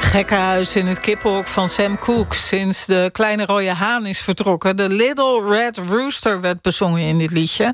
Gekkenhuis in het kippenhok van Sam Cooke. Sinds de kleine rode haan is vertrokken. De Little Red Rooster werd bezongen in dit liedje.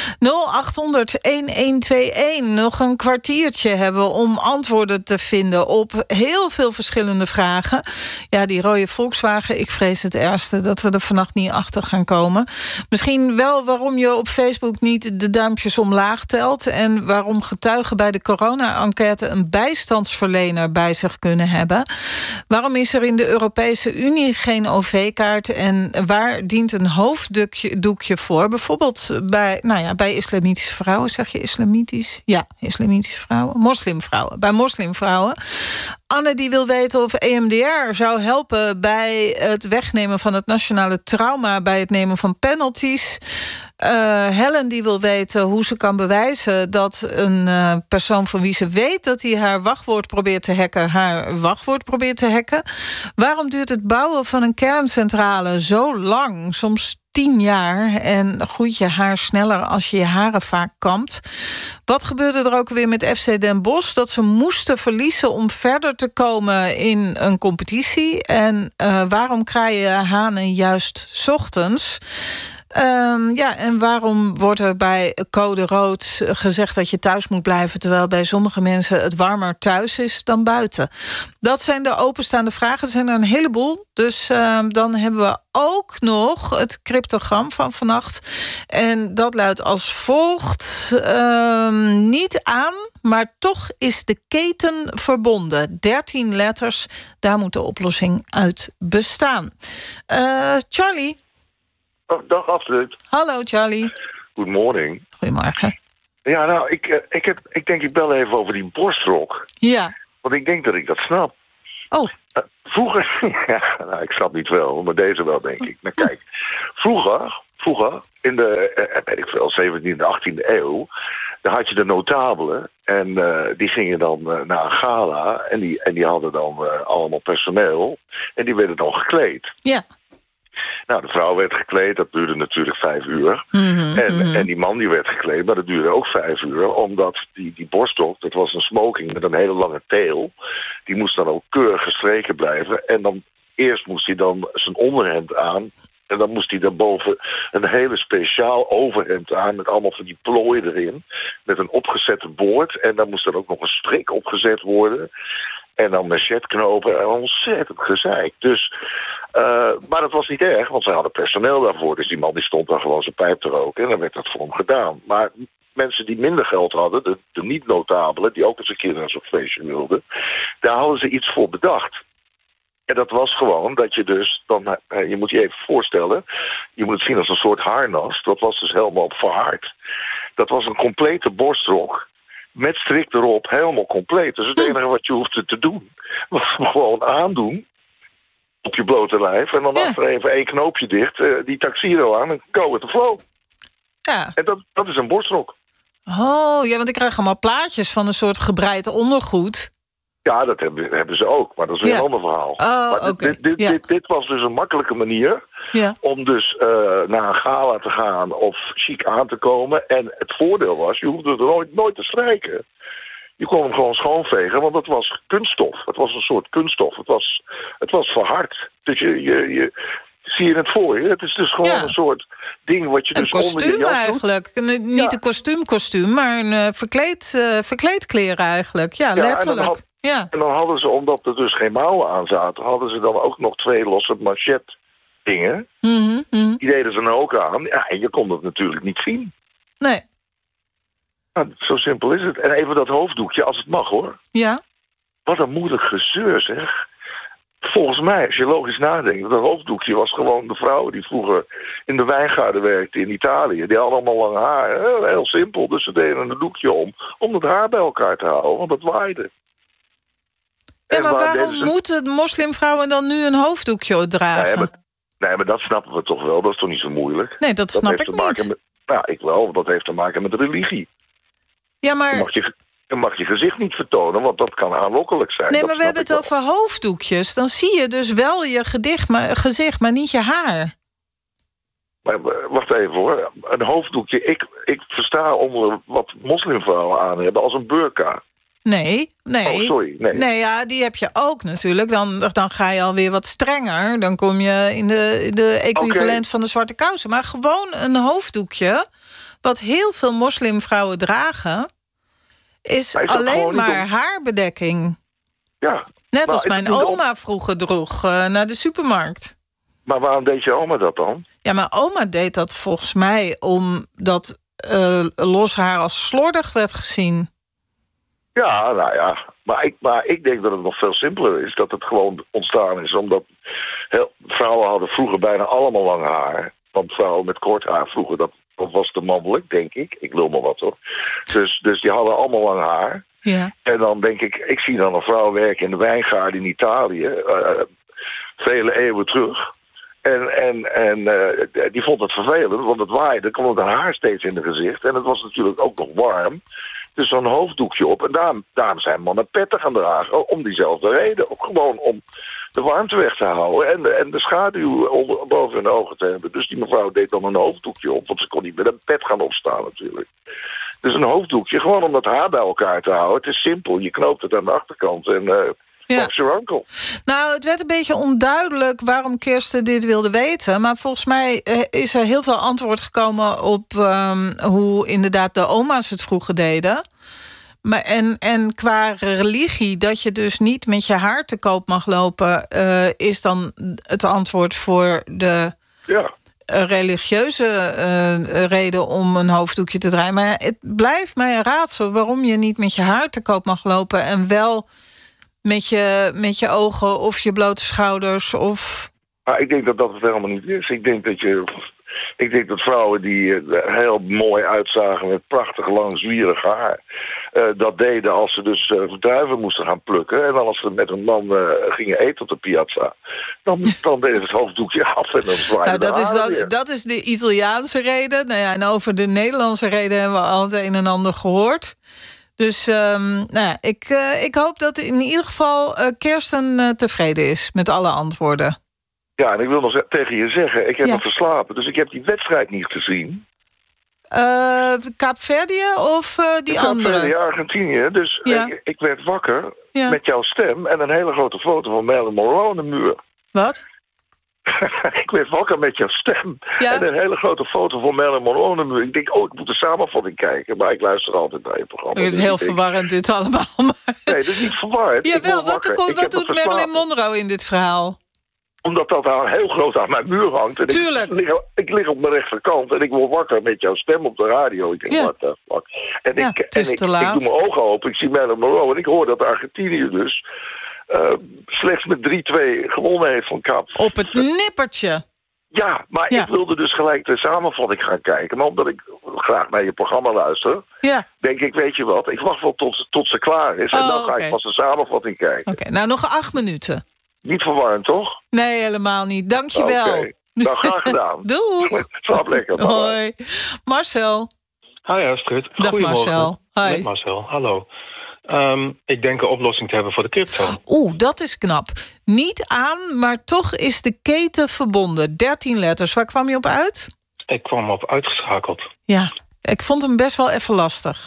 0800-1121. Nog een kwartiertje hebben om antwoorden te vinden op heel veel verschillende vragen. Ja, die rode Volkswagen, ik vrees het ergste dat we er vannacht niet achter gaan komen. Misschien wel waarom je op Facebook niet de duimpjes omlaag telt en waarom getuigen bij de corona-enquête een bijstandsverlener bij zich kunnen hebben. Waarom is er in de Europese Unie geen OV-kaart en waar dient een hoofddoekje voor? Bijvoorbeeld bij islamitische vrouwen. Zeg je islamitisch? Ja, islamitische vrouwen. Moslimvrouwen. Bij moslimvrouwen. Anne die wil weten of EMDR zou helpen bij het wegnemen van het nationale trauma bij het nemen van penalties. Helen die wil weten hoe ze kan bewijzen dat een persoon van wie ze weet dat hij haar wachtwoord probeert te hacken. Waarom duurt het bouwen van een kerncentrale zo lang, soms 10 jaar, en groeit je haar sneller als je je haren vaak kampt? Wat gebeurde er ook weer met FC Den Bosch? Dat ze moesten verliezen om verder te komen in een competitie. En waarom kraaien hanen juist 's ochtends? En waarom wordt er bij code rood gezegd dat je thuis moet blijven, terwijl bij sommige mensen het warmer thuis is dan buiten? Dat zijn de openstaande vragen. Er zijn er een heleboel. Dus dan hebben we ook nog het cryptogram van vannacht. En dat luidt als volgt. Niet aan, maar toch is de keten verbonden. 13 letters, daar moet de oplossing uit bestaan. Charlie? Dag Astrid. Hallo Charlie. Goedemorgen. Goedemorgen. Ja, nou, ik denk ik bel even over die borstrok. Ja. Want ik denk dat ik dat snap. Oh. Vroeger, ja, nou, ik snap niet wel, maar deze wel, denk ik. Nou kijk, vroeger in de, weet ik veel, 17e, 18e eeuw, daar had je de notabelen en die gingen dan naar een gala en die hadden dan allemaal personeel en die werden dan gekleed. Ja. Nou, de vrouw werd gekleed, dat duurde natuurlijk 5 uur. En die man die werd gekleed, maar dat duurde ook 5 uur. Omdat die borststok, dat was een smoking met een hele lange teel. Die moest dan ook keurig gestreken blijven. En dan eerst moest hij dan zijn onderhemd aan. En dan moest hij daarboven een hele speciaal overhemd aan met allemaal van die plooien erin. Met een opgezette boord. En dan moest er ook nog een strik opgezet worden. En dan machetknopen en ontzettend gezeik. Dus, maar dat was niet erg, want ze hadden personeel daarvoor. Dus die man die stond daar gewoon zijn pijp te roken en dan werd dat voor hem gedaan. Maar mensen die minder geld hadden, de niet-notabelen, die ook eens een keer naar zo'n feestje wilden, daar hadden ze iets voor bedacht. En dat was gewoon dat je dus, dan, je moet je even voorstellen, je moet het zien als een soort harnas. Dat was dus helemaal verhard. Dat was een complete borstrok. Met strik erop, helemaal compleet. Dus het enige wat je hoefde te doen, was hem gewoon aandoen op je blote lijf. En dan achter even 1 knoopje dicht, die taxiro aan en go with the flow. Ja. En dat is een borstrok. Oh, ja, want ik krijg allemaal plaatjes van een soort gebreid ondergoed. Ja, dat hebben ze ook, maar dat is weer een ander verhaal. Oh, oké. Dit was dus een makkelijke manier om dus naar een gala te gaan of chic aan te komen. En het voordeel was, je hoefde er nooit te strijken. Je kon hem gewoon schoonvegen, want het was kunststof. Het was een soort kunststof. Het was verhard. Dus je zie je het voor je. Het is dus gewoon een soort ding wat je dus onder je jas doet. Een kostuum eigenlijk. Niet een kostuum, maar een verkleedkleren eigenlijk. Ja, letterlijk. En dan hadden ze, omdat er dus geen mouwen aan zaten, hadden ze dan ook nog 2 losse machet dingen. Die deden ze dan ook aan. Ja, en je kon het natuurlijk niet zien. Nee. Nou, zo simpel is het. En even dat hoofddoekje, als het mag hoor. Ja. Wat een moeilijk gezeur zeg. Volgens mij, als je logisch nadenkt, dat hoofddoekje was gewoon de vrouwen die vroeger in de wijngaarden werkten in Italië. Die hadden allemaal lang haar. Heel simpel. Dus ze deden een doekje om het haar bij elkaar te houden, want het waaide. Ja, maar waarom moeten moslimvrouwen dan nu een hoofddoekje dragen? Nee, maar dat snappen we toch wel. Dat is toch niet zo moeilijk? Nee, dat snap ik niet. Ik wel. Dat heeft te maken met religie. Ja, maar Je mag je gezicht niet vertonen, want dat kan aanlokkelijk zijn. Nee, maar we hebben het over hoofddoekjes. Dan zie je dus wel je gezicht, maar niet je haar. Maar wacht even hoor. Een hoofddoekje, ik versta onder wat moslimvrouwen aan hebben als een burka. Nee. Oh, sorry. Nee, ja, die heb je ook natuurlijk. Dan ga je alweer wat strenger. Dan kom je in de equivalent van de zwarte kousen. Maar gewoon een hoofddoekje, wat heel veel moslimvrouwen dragen, is alleen maar haarbedekking. Ja. Net als mijn oma vroeger droeg naar de supermarkt. Maar waarom deed je oma dat dan? Ja, mijn oma deed dat volgens mij omdat los haar als slordig werd gezien. Ja, nou ja. Maar ik denk dat het nog veel simpeler is. Dat het gewoon ontstaan is. Omdat vrouwen hadden vroeger bijna allemaal lang haar. Want vrouwen met kort haar vroeger, dat was te mannelijk, denk ik. Ik lul maar wat hoor. Dus die hadden allemaal lang haar. Ja. En dan denk ik zie dan een vrouw werken in de wijngaarden in Italië. Vele eeuwen terug. En die vond het vervelend, want het waaide. Er kwam het haar steeds in het gezicht. En het was natuurlijk ook nog warm. Dus zo'n hoofddoekje op. En daarom zijn mannen petten gaan dragen. Om diezelfde reden. Ook gewoon om de warmte weg te houden. En de schaduw boven hun ogen te hebben. Dus die mevrouw deed dan een hoofddoekje op. Want ze kon niet met een pet gaan opstaan natuurlijk. Dus een hoofddoekje, gewoon om dat haar bij elkaar te houden. Het is simpel. Je knoopt het aan de achterkant en box your uncle. Nou, het werd een beetje onduidelijk waarom Kirsten dit wilde weten. Maar volgens mij is er heel veel antwoord gekomen op hoe inderdaad de oma's het vroeger deden. Maar en qua religie, dat je dus niet met je haar te koop mag lopen, is dan het antwoord voor de religieuze reden om een hoofddoekje te draaien. Maar het blijft mij een raadsel waarom je niet met je haar te koop mag lopen en wel met je ogen of je blote schouders of... Maar ik denk dat het helemaal niet is. Ik denk dat vrouwen die heel mooi uitzagen met prachtig lang zwierig haar, dat deden als ze dus druiven moesten gaan plukken. En dan als ze met een man gingen eten op de piazza, dan deden ze het hoofddoekje af en dan zwaaiden dat is de Italiaanse reden. Nou ja, en over de Nederlandse reden hebben we al het een en ander gehoord. Dus ik hoop dat in ieder geval Kirsten tevreden is met alle antwoorden. Ja, en ik wil nog tegen je zeggen, ik heb nog verslapen, dus ik heb die wedstrijd niet gezien. Kaapverdië of die andere? Kaapverdië, Argentinië. Dus ik werd wakker met jouw stem en een hele grote foto van Marilyn Monroe aan de muur. Wat? Ik werd wakker met jouw stem en een hele grote foto van Marilyn Monroe aan de muur. Ik denk, ik moet de samenvatting kijken, maar ik luister altijd naar je programma. Het is heel verwarrend dit allemaal. Maar... Nee, dat is niet verwarrend. Jawel, wat doet Marilyn Monroe in dit verhaal? Omdat dat daar heel groot aan mijn muur hangt. En tuurlijk. Ik lig op mijn rechterkant en ik word wakker met jouw stem op de radio. Ik denk, what the fuck. En ik doe mijn ogen open, ik zie Marilyn Monroe en ik hoor dat Argentinië dus slechts met 3-2 gewonnen heeft van Kaap. Op het nippertje. Ja, maar ik wilde dus gelijk de samenvatting gaan kijken. Maar omdat ik graag naar je programma luister, denk ik, weet je wat, ik wacht wel tot ze klaar is. En dan ga ik pas de samenvatting kijken. Oké, nou nog 8 minuten. Niet verwarrend, toch? Nee, helemaal niet. Dank je wel. Oké, nou graag gedaan. Doei. Slaap lekker. Hoi. Marcel. Hi Astrid. Dag Marcel. Hi. Met Marcel, hallo. Ik denk een oplossing te hebben voor de crypto. Dat is knap. Niet aan, maar toch is de keten verbonden. 13 letters. Waar kwam je op uit? Ik kwam op uitgeschakeld. Ja, ik vond hem best wel even lastig.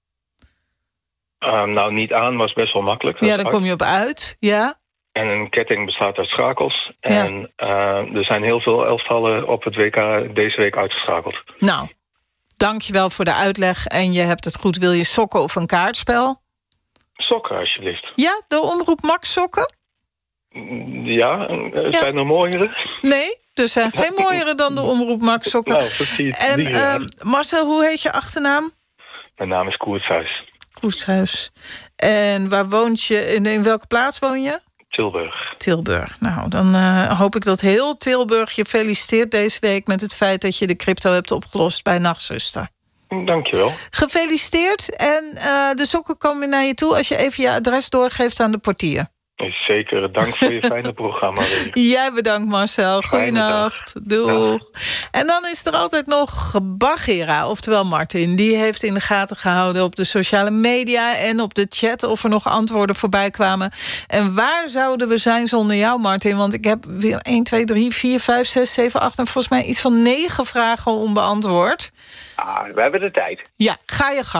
Nou, niet aan was best wel makkelijk. Ja, dan kom je op uit, ja. En een ketting bestaat uit schakels. En er zijn heel veel elftallen op het WK deze week uitgeschakeld. Nou, dankjewel voor de uitleg. En je hebt het goed. Wil je sokken of een kaartspel? Sokken, alsjeblieft. Ja, de Omroep Max sokken? Ja, zijn er mooiere? Nee, er zijn geen mooiere dan de Omroep Max sokken. Nou, precies. En Marcel, hoe heet je achternaam? Mijn naam is Koertshuis. Koertshuis. En waar woont je? In welke plaats woon je? Tilburg. Nou, dan hoop ik dat heel Tilburg je feliciteert deze week met het feit dat je de crypto hebt opgelost bij Nachtzuster. Dankjewel. Gefeliciteerd. En de sokken komen naar je toe als je even je adres doorgeeft aan de portier. Zeker, dank voor je fijne programma. Jij bedankt Marcel, goeienacht. Doeg. Ja. En dan is er altijd nog Bagheera, oftewel Martin. Die heeft in de gaten gehouden op de sociale media en op de chat of er nog antwoorden voorbij kwamen. En waar zouden we zijn zonder jou, Martin? Want ik heb weer 1, 2, 3, 4, 5, 6, 7, 8 en volgens mij iets van 9 vragen onbeantwoord. We hebben de tijd. Ja, ga je gang.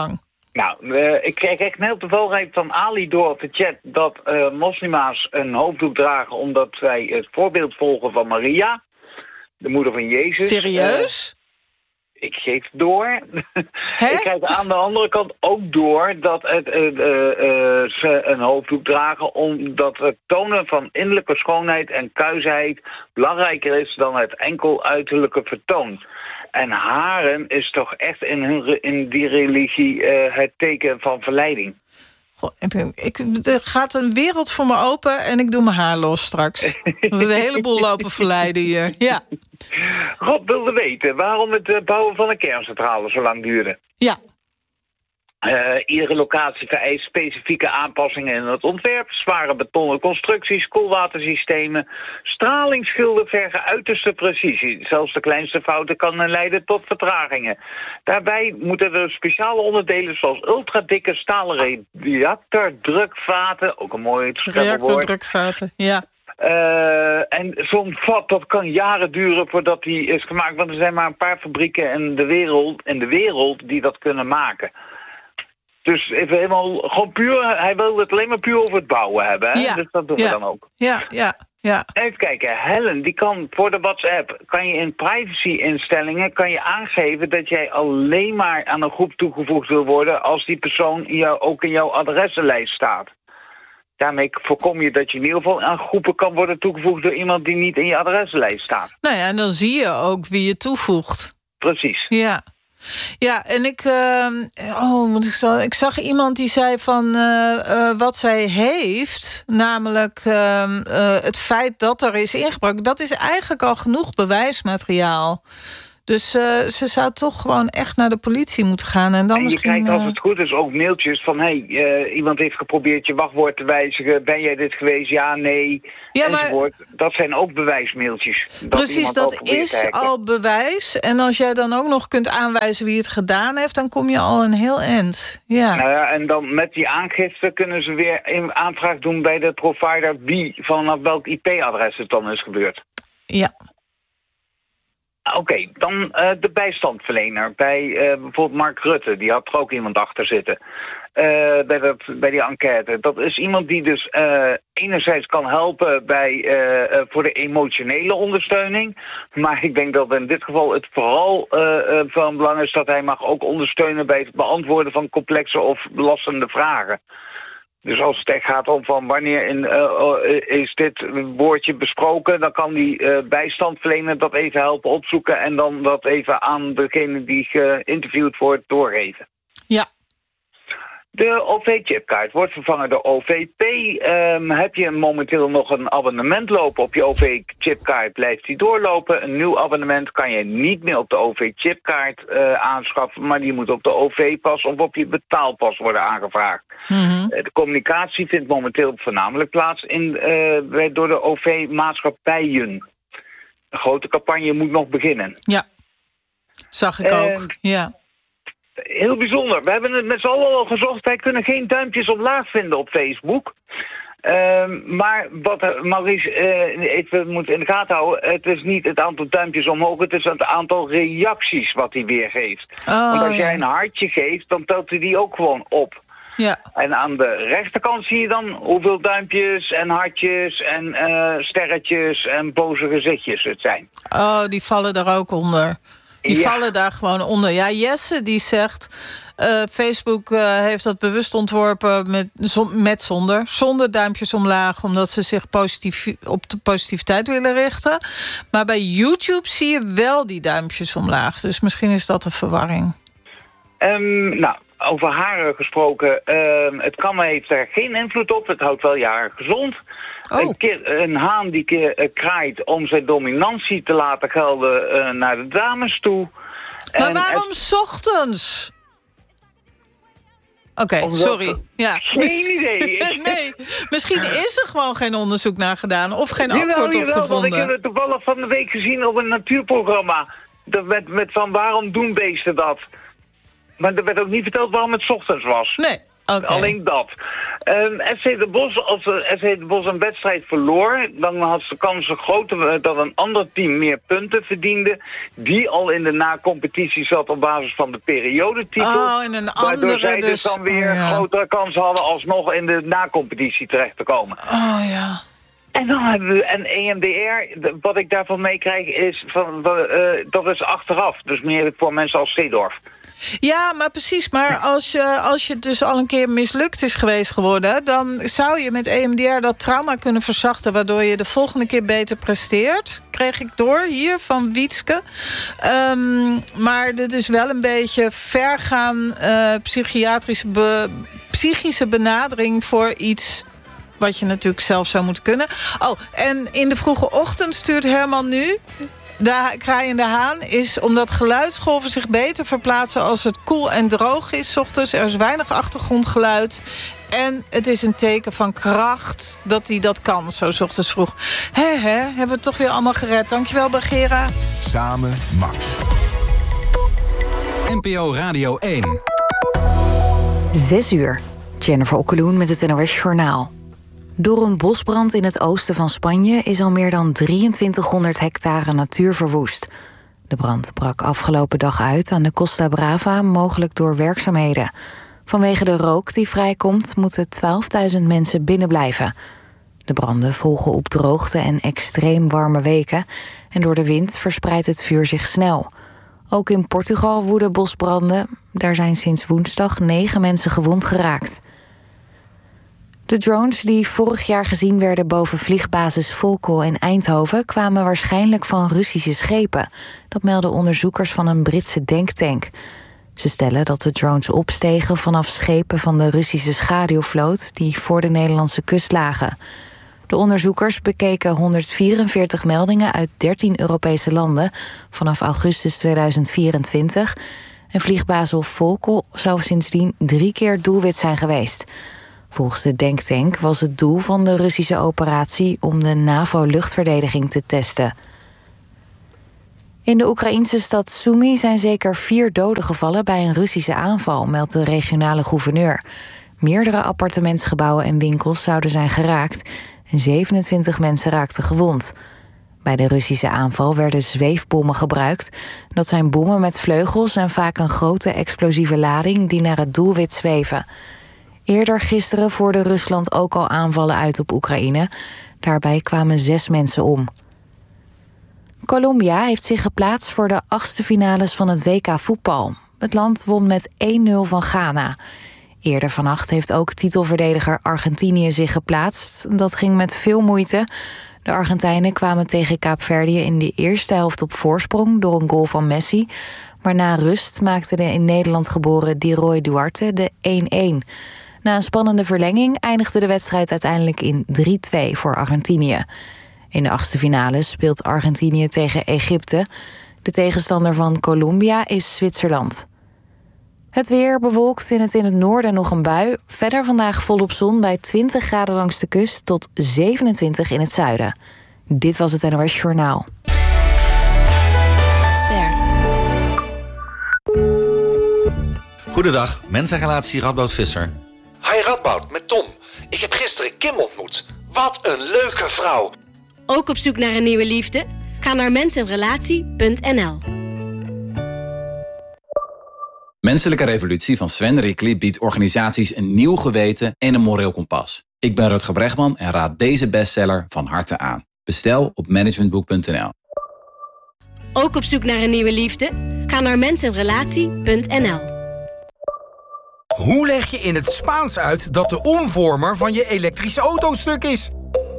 Nou, ik kreeg echt net op de valreep van Ali door op de chat dat moslima's een hoofddoek dragen omdat wij het voorbeeld volgen van Maria, de moeder van Jezus. Serieus? Ik geef door. Ik krijg aan de andere kant ook door dat ze een hoofddoek dragen omdat het tonen van innerlijke schoonheid en kuisheid belangrijker is dan het enkel uiterlijke vertoon. En haren is toch echt in die religie het teken van verleiding. Goh, er gaat een wereld voor me open en ik doe mijn haar los straks. Dat is een heleboel lopen verleiden hier. Ja. Rob wilde weten waarom het bouwen van een kerncentrale zo lang duurde. Ja. Iedere locatie vereist specifieke aanpassingen in het ontwerp. Zware betonnen constructies, koelwatersystemen, stralingsschilden vergen uiterste precisie. Zelfs de kleinste fouten kan leiden tot vertragingen. Daarbij moeten er speciale onderdelen zoals ultradikke stalen reactordrukvaten, ook een mooi reactordrukvaten, ja. En zo'n vat, dat kan jaren duren voordat die is gemaakt. Want er zijn maar een paar fabrieken in de wereld die dat kunnen maken. Dus even helemaal gewoon puur, hij wil het alleen maar puur over het bouwen hebben. Hè? Ja, dus dat doen we dan ook. Ja. Even kijken, Helen, die kan voor de WhatsApp, kan je in privacy-instellingen kan je aangeven dat jij alleen maar aan een groep toegevoegd wil worden als die persoon ook in jouw adressenlijst staat. Daarmee voorkom je dat je in ieder geval aan groepen kan worden toegevoegd door iemand die niet in je adressenlijst staat. Nou ja, en dan zie je ook wie je toevoegt. Precies. Ja. Ja, en ik zag iemand die zei van wat zij heeft, namelijk het feit dat er is ingebroken, dat is eigenlijk al genoeg bewijsmateriaal. Dus ze zou toch gewoon echt naar de politie moeten gaan. En je krijgt als het goed is ook mailtjes van iemand heeft geprobeerd je wachtwoord te wijzigen. Ben jij dit geweest? Ja, nee. Ja, enzovoort. Dat zijn ook bewijsmailtjes. Precies, dat is al bewijs. En als jij dan ook nog kunt aanwijzen wie het gedaan heeft, dan kom je al een heel eind. Ja. Nou ja, en dan met die aangifte kunnen ze weer een aanvraag doen bij de provider vanaf welk IP-adres het dan is gebeurd. Ja. Oké, dan de bijstandverlener bij bijvoorbeeld Mark Rutte. Die had er ook iemand achter zitten bij die enquête. Dat is iemand die dus enerzijds kan helpen voor de emotionele ondersteuning. Maar ik denk dat in dit geval het vooral van belang is dat hij mag ook ondersteunen bij het beantwoorden van complexe of belastende vragen. Dus als het echt gaat om van wanneer is dit woordje besproken, dan kan die bijstandverlener dat even helpen opzoeken en dan dat even aan degene die geïnterviewd wordt doorgeven. Ja. De OV-chipkaart wordt vervangen door OVP. Heb je momenteel nog een abonnement lopen op je OV-chipkaart, blijft die doorlopen. Een nieuw abonnement kan je niet meer op de OV-chipkaart aanschaffen, maar die moet op de OV-pas of op je betaalpas worden aangevraagd. Mm-hmm. De communicatie vindt momenteel voornamelijk plaats door de OV-maatschappijen. Een grote campagne moet nog beginnen. Ja, zag ik ook. Ja. Heel bijzonder. We hebben het met z'n allen al gezocht. Wij kunnen geen duimpjes omlaag vinden op Facebook. Maar wat Maurice even moet in de gaten houden, het is niet het aantal duimpjes omhoog, het is het aantal reacties wat hij weergeeft. Want als jij een hartje geeft, dan telt hij die ook gewoon op. Ja. En aan de rechterkant zie je dan hoeveel duimpjes en hartjes en sterretjes en boze gezichtjes het zijn. Oh, die vallen daar ook onder. Die vallen daar gewoon onder. Ja, Jesse die zegt, Facebook heeft dat bewust ontworpen zonder duimpjes omlaag, omdat ze zich op de positiviteit willen richten. Maar bij YouTube zie je wel die duimpjes omlaag. Dus misschien is dat een verwarring. Nou, over haren gesproken, het kammen heeft daar geen invloed op. Het houdt wel je haar gezond. Oh. Een haan die kraait om zijn dominantie te laten gelden naar de dames toe. Maar waarom 's ochtends? Oké, sorry. Ja. Geen idee. Nee, misschien is er gewoon geen onderzoek naar gedaan of geen antwoord op gevonden. Want ik heb het toevallig van de week gezien op een natuurprogramma. Met van waarom doen beesten dat? Maar er werd ook niet verteld waarom het 's ochtends was. Nee. Okay. Alleen dat. FC De Bosch, als FC De Bosch een wedstrijd verloor, dan had de kans groot dat een ander team meer punten verdiende, die al in de na-competitie zat op basis van de periodetitel. En een waardoor andere zij dus dan weer grotere kans hadden alsnog in de na-competitie terecht te komen. Oh ja. En dan hebben we een EMDR, wat ik daarvan meekrijg is, dat is achteraf. Dus meer voor mensen als Seedorf. Ja, maar precies. Maar als je dus al een keer mislukt is geweest geworden, dan zou je met EMDR dat trauma kunnen verzachten, waardoor je de volgende keer beter presteert. Kreeg ik door hier van Wietske. Maar dit is wel een beetje vergaan psychische benadering voor iets wat je natuurlijk zelf zou moeten kunnen. Oh, en in de vroege ochtend stuurt Herman nu, de kraaiende haan, is omdat geluidsgolven zich beter verplaatsen als het koel en droog is 's ochtends. Er is weinig achtergrondgeluid. En het is een teken van kracht dat hij dat kan, zo 's ochtends vroeg. Hebben we het toch weer allemaal gered. Dankjewel, Bagheera. Samen Max. NPO Radio 1. 6 uur. Jennifer Okkeloen met het NOS Journaal. Door een bosbrand in het oosten van Spanje is al meer dan 2300 hectare natuur verwoest. De brand brak afgelopen dag uit aan de Costa Brava, mogelijk door werkzaamheden. Vanwege de rook die vrijkomt moeten 12.000 mensen binnenblijven. De branden volgen op droogte en extreem warme weken, en door de wind verspreidt het vuur zich snel. Ook in Portugal woeden bosbranden. Daar zijn sinds woensdag 9 mensen gewond geraakt. De drones die vorig jaar gezien werden boven vliegbasis Volkel in Eindhoven kwamen waarschijnlijk van Russische schepen. Dat melden onderzoekers van een Britse denktank. Ze stellen dat de drones opstegen vanaf schepen van de Russische schaduwvloot die voor de Nederlandse kust lagen. De onderzoekers bekeken 144 meldingen uit 13 Europese landen vanaf augustus 2024. En vliegbasis Volkel zou sindsdien 3 keer doelwit zijn geweest. Volgens de denktank was het doel van de Russische operatie om de NAVO-luchtverdediging te testen. In de Oekraïnse stad Sumy zijn zeker 4 doden gevallen bij een Russische aanval, meldt de regionale gouverneur. Meerdere appartementsgebouwen en winkels zouden zijn geraakt en 27 mensen raakten gewond. Bij de Russische aanval werden zweefbommen gebruikt. Dat zijn bommen met vleugels en vaak een grote explosieve lading die naar het doelwit zweven. Eerder gisteren voerde Rusland ook al aanvallen uit op Oekraïne. Daarbij kwamen 6 mensen om. Colombia heeft zich geplaatst voor de 8e finales van het WK voetbal. Het land won met 1-0 van Ghana. Eerder vannacht heeft ook titelverdediger Argentinië zich geplaatst. Dat ging met veel moeite. De Argentijnen kwamen tegen Kaapverdië in de eerste helft op voorsprong door een goal van Messi. Maar na rust maakte de in Nederland geboren Diroy Duarte de 1-1. Na een spannende verlenging eindigde de wedstrijd uiteindelijk in 3-2 voor Argentinië. In de 8e finale speelt Argentinië tegen Egypte. De tegenstander van Colombia is Zwitserland. Het weer bewolkt, in het noorden nog een bui. Verder vandaag volop zon bij 20 graden langs de kust tot 27 in het zuiden. Dit was het NOS Journaal. Ster. Goedendag, mensenrelatie Radboud Visser. Hi Radboud, met Tom. Ik heb gisteren Kim ontmoet. Wat een leuke vrouw. Ook op zoek naar een nieuwe liefde? Ga naar mensenrelatie.nl. Menselijke Revolutie van Sven Rickli biedt organisaties een nieuw geweten en een moreel kompas. Ik ben Rutger Bregman en raad deze bestseller van harte aan. Bestel op managementboek.nl. Ook op zoek naar een nieuwe liefde? Ga naar mensenrelatie.nl. Hoe leg je in het Spaans uit dat de omvormer van je elektrische auto stuk is?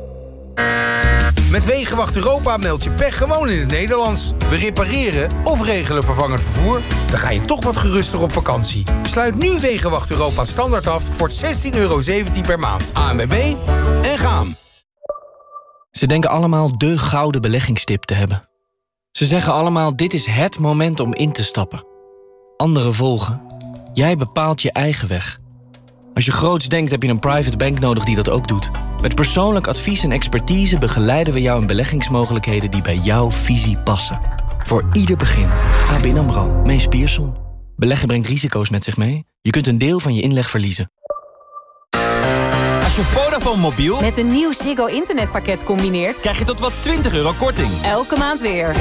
Met Wegenwacht Europa meld je pech gewoon in het Nederlands. We repareren of regelen vervangend vervoer. Dan ga je toch wat geruster op vakantie. Sluit nu Wegenwacht Europa standaard af voor €16,17 per maand. ANWB en gaan. Ze denken allemaal de gouden beleggingstip te hebben. Ze zeggen allemaal dit is het moment om in te stappen. Anderen volgen. Jij bepaalt je eigen weg. Als je groots denkt heb je een private bank nodig die dat ook doet. Met persoonlijk advies en expertise begeleiden we jou in beleggingsmogelijkheden die bij jouw visie passen. Voor ieder begin. ABN AMRO, Mees Pierson. Beleggen brengt risico's met zich mee. Je kunt een deel van je inleg verliezen. Als je Vodafone mobiel met een nieuw Ziggo internetpakket combineert, krijg je tot wel €20 korting. Elke maand weer.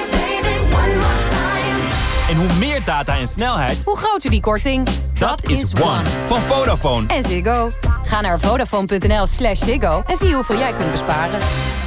En hoe meer data en snelheid, hoe groter die korting. Dat is One van Vodafone. En Ziggo. Ga naar Vodafone.nl/Ziggo en zie hoeveel jij kunt besparen.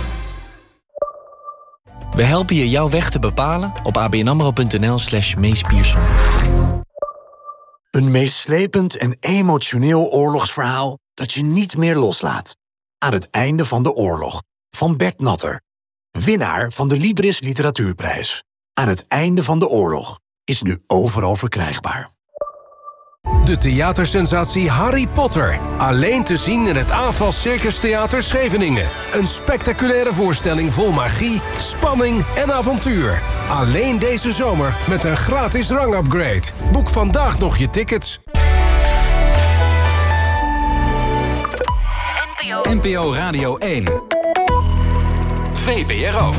We helpen je jouw weg te bepalen op abnamro.nl/Mees Pierson. Een meeslepend en emotioneel oorlogsverhaal dat je niet meer loslaat. Aan het einde van de oorlog, van Bert Natter. Winnaar van de Libris Literatuurprijs. Aan het einde van de oorlog is nu overal verkrijgbaar. De theatersensatie Harry Potter. Alleen te zien in het Aanval Circus Theater Scheveningen. Een spectaculaire voorstelling vol magie, spanning en avontuur. Alleen deze zomer met een gratis rangupgrade. Boek vandaag nog je tickets. NPO Radio 1. VPRO.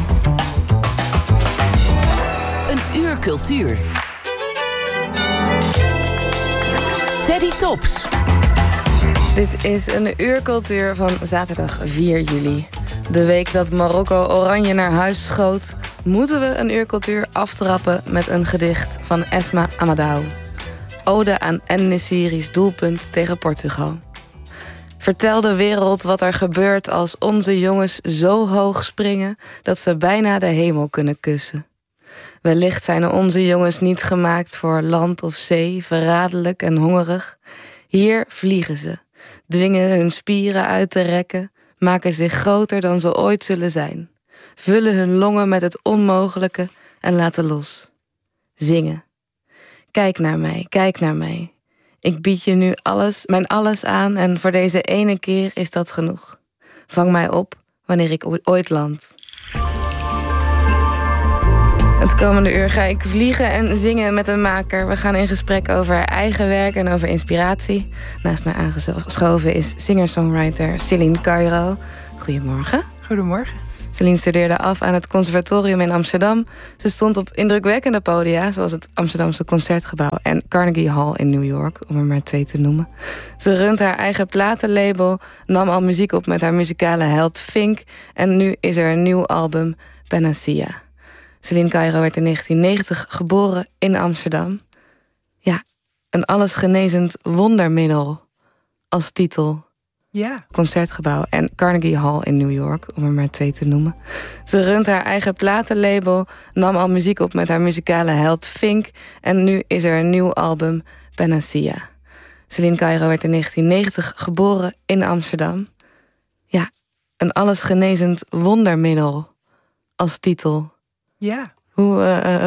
Een uur cultuur. Teddy Tops. Dit is een uur cultuur van zaterdag 4 juli. De week dat Marokko oranje naar huis schoot, moeten we een uur cultuur aftrappen met een gedicht van Esma Amadou. Ode aan En-Nesyri's doelpunt tegen Portugal. Vertel de wereld wat er gebeurt als onze jongens zo hoog springen dat ze bijna de hemel kunnen kussen. Wellicht zijn onze jongens niet gemaakt voor land of zee, verraderlijk en hongerig. Hier vliegen ze, dwingen hun spieren uit te rekken, maken zich groter dan ze ooit zullen zijn, vullen hun longen met het onmogelijke en laten los. Zingen. Kijk naar mij, kijk naar mij. Ik bied je nu mijn alles aan en voor deze ene keer is dat genoeg. Vang mij op wanneer ik ooit land. Het komende uur ga ik vliegen en zingen met een maker. We gaan in gesprek over eigen werk en over inspiratie. Naast mij aangeschoven is singer-songwriter Céline Cairo. Goedemorgen. Goedemorgen. Céline studeerde af aan het conservatorium in Amsterdam. Ze stond op indrukwekkende podia, zoals het Amsterdamse Concertgebouw en Carnegie Hall in New York, om er maar 2 te noemen. Ze runt haar eigen platenlabel, nam al muziek op met haar muzikale held Fink en nu is er een nieuw album, Panacea. Céline Cairo werd in 1990 geboren in Amsterdam. Ja, een allesgenezend wondermiddel als titel. Ja. Concertgebouw en Carnegie Hall in New York, om er maar 2 te noemen. Ze runt haar eigen platenlabel, nam al muziek op met haar muzikale held Fink en nu is er een nieuw album, Panacea. Céline Cairo werd in 1990 geboren in Amsterdam. Ja, een allesgenezend wondermiddel als titel. Ja. Hoe